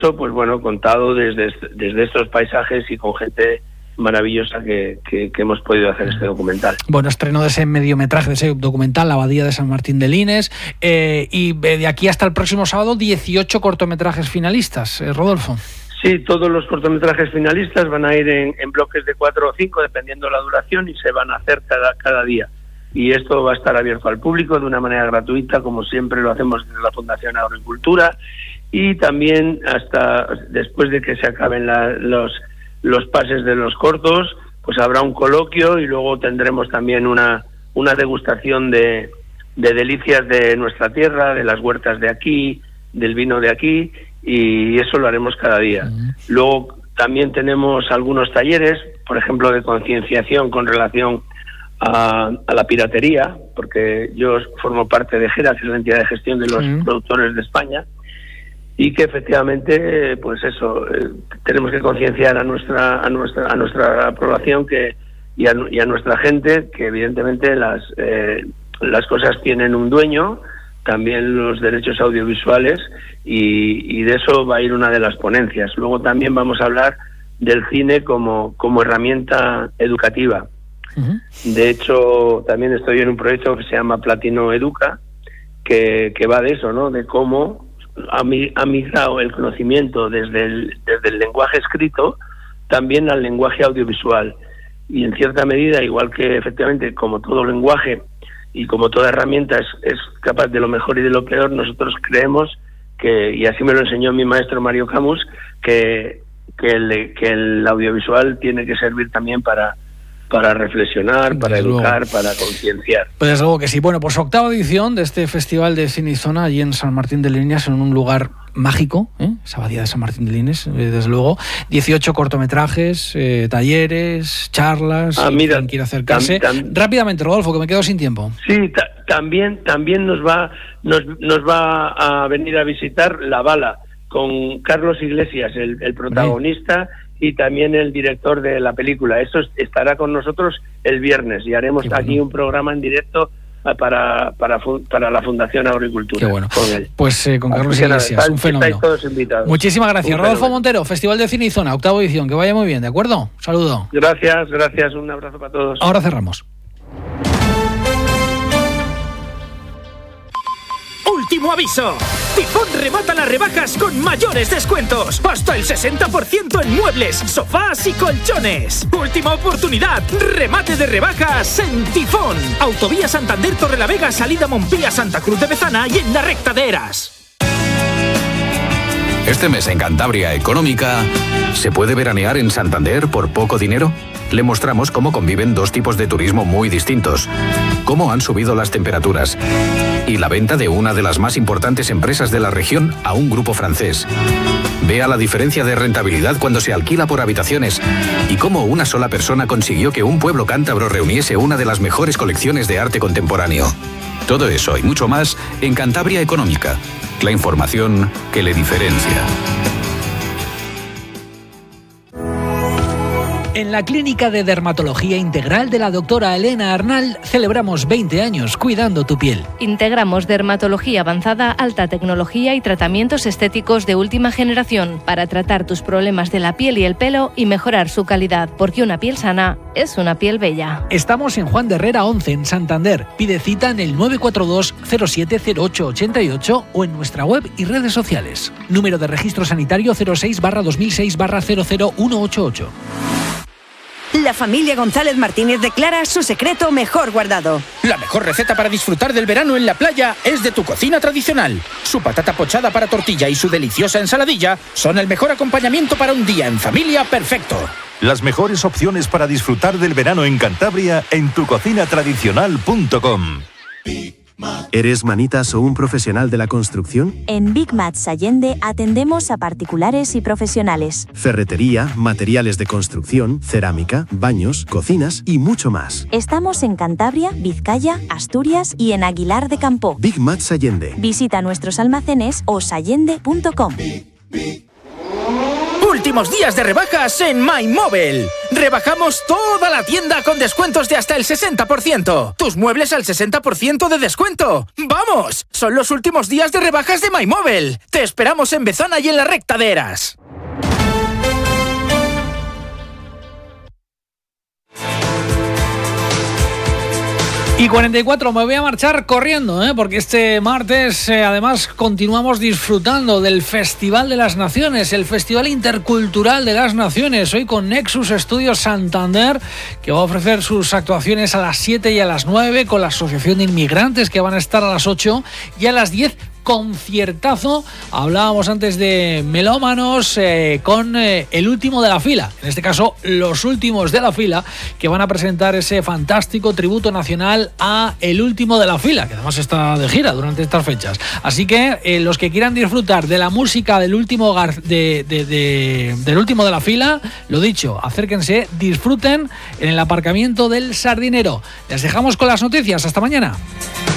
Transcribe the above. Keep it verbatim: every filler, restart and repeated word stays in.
pues bueno, contado desde, desde estos paisajes y con gente maravillosa que, que, que hemos podido hacer este documental. Bueno, estreno de ese mediometraje, de ese documental, La Abadía de San Martín de Lines, eh, y de aquí hasta el próximo sábado, dieciocho cortometrajes finalistas. Eh, Rodolfo. Sí, todos los cortometrajes finalistas van a ir en, en bloques de cuatro o cinco, dependiendo de la duración, y se van a hacer cada, cada día. Y esto va a estar abierto al público de una manera gratuita, como siempre lo hacemos desde la Fundación Agricultura, y también hasta después de que se acaben la, los, los pases de los cortos, pues habrá un coloquio y luego tendremos también una, una degustación de, de delicias de nuestra tierra, de las huertas de aquí, del vino de aquí, y eso lo haremos cada día. Uh-huh. Luego también tenemos algunos talleres, por ejemplo, de concienciación con relación a, a la piratería, porque yo formo parte de GERA, que es la entidad de gestión de los uh-huh. productores de España, y que efectivamente, pues eso, eh, tenemos que concienciar a nuestra a nuestra a nuestra población que y a, y a nuestra gente que evidentemente las eh, las cosas tienen un dueño, también los derechos audiovisuales, y, y de eso va a ir una de las ponencias. Luego también vamos a hablar del cine como como herramienta educativa. Uh-huh. De hecho, también estoy en un proyecto que se llama Platino Educa, que, que va de eso, ¿no? De cómo ha migrado el conocimiento desde el, desde el lenguaje escrito también al lenguaje audiovisual. Y en cierta medida, igual que efectivamente como todo lenguaje y como toda herramienta es, es capaz de lo mejor y de lo peor, nosotros creemos que, y así me lo enseñó mi maestro Mario Camus, que, que, el, que el audiovisual tiene que servir también para para reflexionar, para desde educar, luego. Para concienciar. Pues desde luego que sí. Bueno, pues octava edición de este Festival de Cine y Zona allí en San Martín de Lines, en un lugar mágico, ¿eh? Esa abadía de San Martín de Lines, eh, desde luego. dieciocho cortometrajes, eh, talleres, charlas, ah, mira, quien quiera acercarse. Tam, tam, Rápidamente, Rodolfo, que me quedo sin tiempo. Sí, ta, también también nos va nos, nos va a venir a visitar La Bala, con Carlos Iglesias, el, el protagonista, sí. Y también el director de la película. Eso estará con nosotros el viernes y haremos bueno. aquí un programa en directo para para para la Fundación Agricultura. Qué bueno. Con él. Pues eh, con Carlos Iglesias, están, un fenómeno. Estáis todos invitados. Muchísimas gracias. Rodolfo Montero, Festival de Cine y Zona, octava edición. Que vaya muy bien, ¿de acuerdo? Un saludo. Gracias, gracias. Un abrazo para todos. Ahora cerramos. Último aviso. Tifón remata las rebajas con mayores descuentos. Hasta el sesenta por ciento en muebles, sofás y colchones. Última oportunidad. Remate de rebajas en Tifón. Autovía Santander Torrelavega, salida Montpía, Santa Cruz de Bezana y en la recta de Eras. Este mes en Cantabria Económica, ¿se puede veranear en Santander por poco dinero? Le mostramos cómo conviven dos tipos de turismo muy distintos, cómo han subido las temperaturas y la venta de una de las más importantes empresas de la región a un grupo francés. Vea la diferencia de rentabilidad cuando se alquila por habitaciones y cómo una sola persona consiguió que un pueblo cántabro reuniese una de las mejores colecciones de arte contemporáneo. Todo eso y mucho más en Cantabria Económica, la información que le diferencia. En la Clínica de Dermatología Integral de la doctora Elena Arnal celebramos veinte años cuidando tu piel. Integramos dermatología avanzada, alta tecnología y tratamientos estéticos de última generación para tratar tus problemas de la piel y el pelo y mejorar su calidad, porque una piel sana es una piel bella. Estamos en Juan de Herrera once, en Santander. Pide cita en el nueve cuatro dos cero siete cero ocho ocho ocho o en nuestra web y redes sociales. Número de registro sanitario cero seis barra dos mil seis barra cero cero uno ocho ocho. La familia González Martínez declara su secreto mejor guardado. La mejor receta para disfrutar del verano en la playa es de Tu Cocina Tradicional. Su patata pochada para tortilla y su deliciosa ensaladilla son el mejor acompañamiento para un día en familia perfecto. Las mejores opciones para disfrutar del verano en Cantabria en tu cocina tradicional punto com. ¿Eres manitas o un profesional de la construcción? En Big Mats Allende atendemos a particulares y profesionales. Ferretería, materiales de construcción, cerámica, baños, cocinas y mucho más. Estamos en Cantabria, Vizcaya, Asturias y en Aguilar de Campo. Big Mats Allende. Visita nuestros almacenes o sallende punto com. Último últimos días de rebajas en MyMobile. Rebajamos toda la tienda con descuentos de hasta el sesenta por ciento. Tus muebles al sesenta por ciento de descuento. ¡Vamos! Son los últimos días de rebajas de MyMobile. Te esperamos en Bezana y en la recta de Eras. Y cuarenta y cuatro, me voy a marchar corriendo, ¿eh? Porque este martes eh, además continuamos disfrutando del Festival de las Naciones, el Festival Intercultural de las Naciones, hoy con Nexus Studios Santander, que va a ofrecer sus actuaciones a las siete y a las nueve, con la Asociación de Inmigrantes, que van a estar a las ocho, y a las diez conciertazo. Hablábamos antes de melómanos eh, con eh, el último de la fila, en este caso los últimos de la fila, que van a presentar ese fantástico tributo nacional a el último de la fila, que además está de gira durante estas fechas. Así que eh, los que quieran disfrutar de la música del último gar- de, de, de, del último de la fila, lo dicho, acérquense, disfruten en el aparcamiento del Sardinero. Les dejamos con las noticias. Hasta mañana.